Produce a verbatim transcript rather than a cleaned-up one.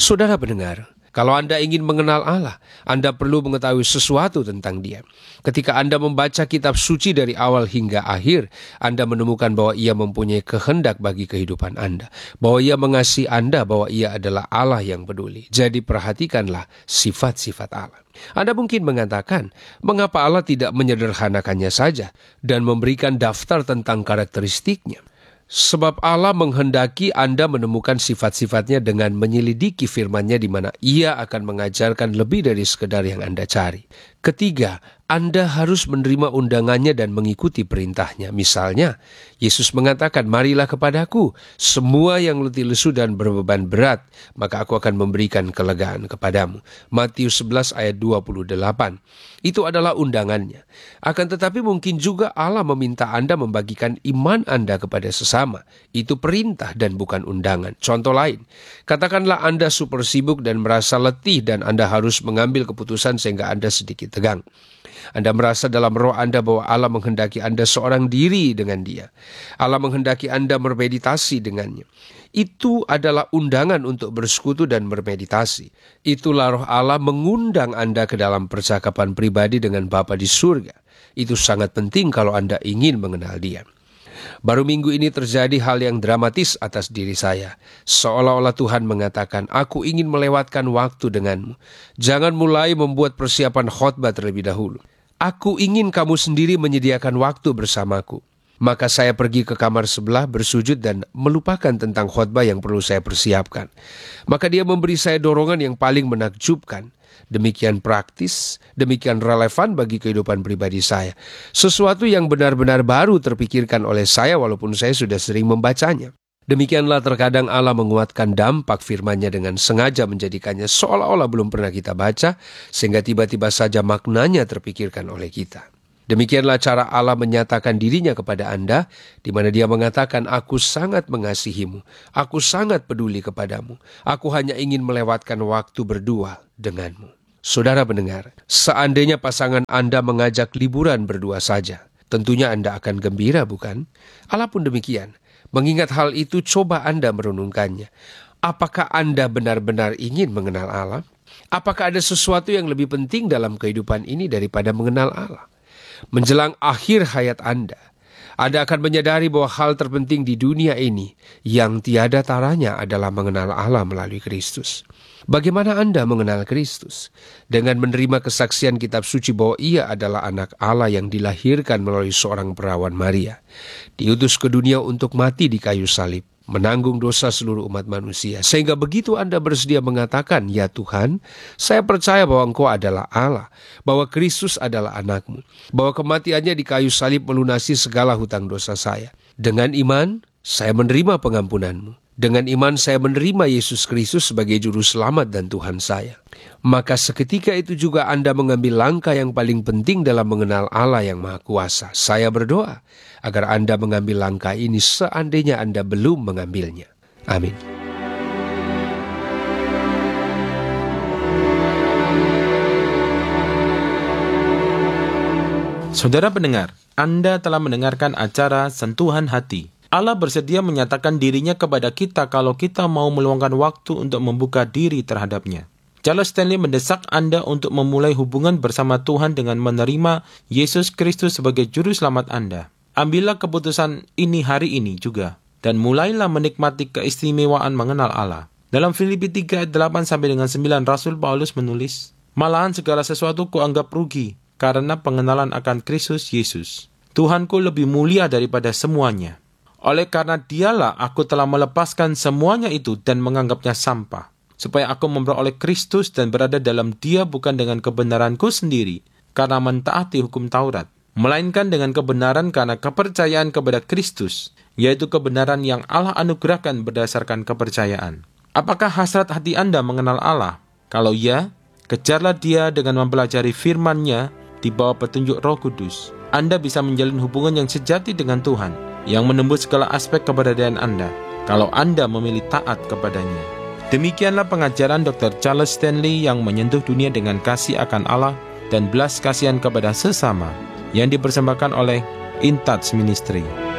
Saudara pendengar, kalau Anda ingin mengenal Allah, Anda perlu mengetahui sesuatu tentang Dia. Ketika Anda membaca kitab suci dari awal hingga akhir, Anda menemukan bahwa Ia mempunyai kehendak bagi kehidupan Anda, bahwa Ia mengasihi Anda, bahwa Ia adalah Allah yang peduli. Jadi perhatikanlah sifat-sifat Allah. Anda mungkin mengatakan, mengapa Allah tidak menyederhanakannya saja dan memberikan daftar tentang karakteristiknya? Sebab Allah menghendaki Anda menemukan sifat-sifatnya dengan menyelidiki firman-Nya di mana Ia akan mengajarkan lebih dari sekedar yang Anda cari. Ketiga, Anda harus menerima undangannya dan mengikuti perintahnya. Misalnya, Yesus mengatakan, marilah kepadaku, semua yang letih lesu dan berbeban berat, maka aku akan memberikan kelegaan kepadamu. Matius sebelas ayat dua puluh delapan. Itu adalah undangannya. Akan tetapi mungkin juga Allah meminta Anda membagikan iman Anda kepada sesama. Itu perintah dan bukan undangan. Contoh lain, katakanlah Anda super sibuk dan merasa letih dan Anda harus mengambil keputusan sehingga Anda sedikit tegang. Anda merasa dalam roh Anda bahwa Allah menghendaki Anda seorang diri dengan Dia. Allah menghendaki Anda bermeditasi dengannya. Itu adalah undangan untuk bersekutu dan bermeditasi. Itulah roh Allah mengundang Anda ke dalam percakapan pribadi dengan Bapa di surga. Itu sangat penting kalau Anda ingin mengenal Dia. Baru minggu ini terjadi hal yang dramatis atas diri saya. Seolah-olah Tuhan mengatakan, aku ingin melewatkan waktu denganmu. Jangan mulai membuat persiapan khotbah terlebih dahulu. Aku ingin kamu sendiri menyediakan waktu bersamaku. Maka saya pergi ke kamar sebelah bersujud dan melupakan tentang khotbah yang perlu saya persiapkan. Maka Dia memberi saya dorongan yang paling menakjubkan. Demikian praktis, demikian relevan bagi kehidupan pribadi saya. Sesuatu yang benar-benar baru terpikirkan oleh saya walaupun saya sudah sering membacanya. Demikianlah terkadang Allah menguatkan dampak firman-Nya dengan sengaja menjadikannya seolah-olah belum pernah kita baca, sehingga tiba-tiba saja maknanya terpikirkan oleh kita. Demikianlah cara Allah menyatakan dirinya kepada Anda, di mana Dia mengatakan, aku sangat mengasihimu, aku sangat peduli kepadamu, aku hanya ingin melewatkan waktu berdua denganmu. Saudara pendengar, seandainya pasangan Anda mengajak liburan berdua saja, tentunya Anda akan gembira, bukan? Allah pun demikian. Mengingat hal itu, coba Anda merenungkannya. Apakah Anda benar-benar ingin mengenal Allah? Apakah ada sesuatu yang lebih penting dalam kehidupan ini daripada mengenal Allah? Menjelang akhir hayat Anda, Anda akan menyadari bahwa hal terpenting di dunia ini yang tiada taranya adalah mengenal Allah melalui Kristus. Bagaimana Anda mengenal Kristus? Dengan menerima kesaksian kitab suci bahwa Ia adalah anak Allah yang dilahirkan melalui seorang perawan Maria, diutus ke dunia untuk mati di kayu salib, menanggung dosa seluruh umat manusia. Sehingga begitu Anda bersedia mengatakan, ya Tuhan, saya percaya bahwa Engkau adalah Allah, bahwa Kristus adalah anakmu, bahwa kematiannya di kayu salib melunasi segala hutang dosa saya. Dengan iman, saya menerima pengampunanmu. Dengan iman saya menerima Yesus Kristus sebagai juru selamat dan Tuhan saya. Maka seketika itu juga Anda mengambil langkah yang paling penting dalam mengenal Allah yang Maha Kuasa. Saya berdoa agar Anda mengambil langkah ini seandainya Anda belum mengambilnya. Amin. Saudara pendengar, Anda telah mendengarkan acara Sentuhan Hati. Allah bersedia menyatakan dirinya kepada kita kalau kita mau meluangkan waktu untuk membuka diri terhadapnya. Charles Stanley mendesak Anda untuk memulai hubungan bersama Tuhan dengan menerima Yesus Kristus sebagai juru selamat Anda. Ambillah keputusan ini hari ini juga, dan mulailah menikmati keistimewaan mengenal Allah. Dalam Filipi tiga ayat delapan sampai dengan sembilan, Rasul Paulus menulis, malahan segala sesuatu kuanggap rugi, karena pengenalan akan Kristus Yesus. Tuhanku lebih mulia daripada semuanya. Oleh karena Dialah aku telah melepaskan semuanya itu dan menganggapnya sampah, supaya aku memperoleh Kristus dan berada dalam Dia bukan dengan kebenaranku sendiri, karena mentaati hukum Taurat, melainkan dengan kebenaran karena kepercayaan kepada Kristus, yaitu kebenaran yang Allah anugerahkan berdasarkan kepercayaan. Apakah hasrat hati Anda mengenal Allah? Kalau ya, kejarlah Dia dengan mempelajari firman-Nya di bawah petunjuk Roh Kudus. Anda bisa menjalin hubungan yang sejati dengan Tuhan, yang menembus segala aspek keberadaan Anda, kalau Anda memilih taat kepadanya. Demikianlah pengajaran doktor Charles Stanley yang menyentuh dunia dengan kasih akan Allah dan belas kasihan kepada sesama, yang dipersembahkan oleh In Touch Ministry.